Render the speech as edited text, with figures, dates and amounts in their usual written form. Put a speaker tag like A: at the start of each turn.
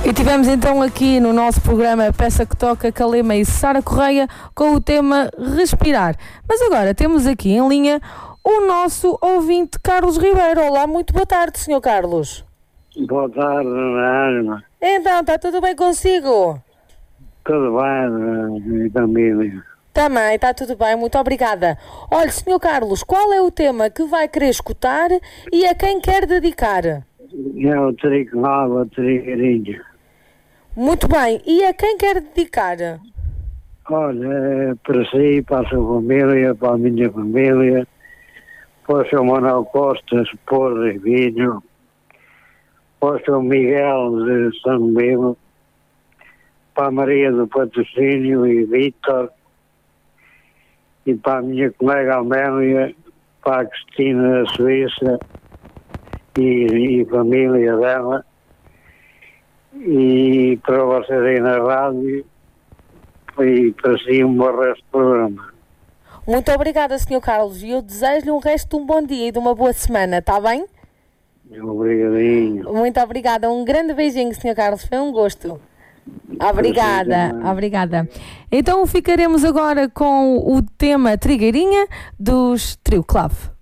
A: E tivemos então aqui no nosso programa Peça que Toca, Calema e Sara Correia com o tema Respirar. Mas agora temos aqui em linha o nosso ouvinte Carlos Ribeiro. Olá, muito boa tarde, Sr. Carlos.
B: Boa tarde, Ana.
A: Então, está tudo bem consigo?
B: Tudo bem, minha família?
A: Também, está tudo bem, muito obrigada. Olha, Sr. Carlos, qual é o tema que vai querer escutar e a quem quer dedicar?
B: É o Trigo Nova, Trigueirinho.
A: Muito bem, e a quem quer dedicar?
B: Olha, é para si, para a sua família, para a minha família, para o Sr. Manuel Costa, esposa e filho, para o Sr. Miguel de São Miguel, para a Maria do Patrocínio e Vítor, e para a minha colega Amélia, para a Cristina da Suíça e família dela, e para vocês aí na rádio, e para si um bom resto do programa.
A: Muito obrigada, Sr. Carlos, e eu desejo-lhe um resto de um bom dia e de uma boa semana, está bem?
B: Obrigadinho.
A: Muito obrigada, um grande beijinho, Sr. Carlos, foi um gosto. Obrigada. Então ficaremos agora com o tema Trigueirinha dos Trio Club.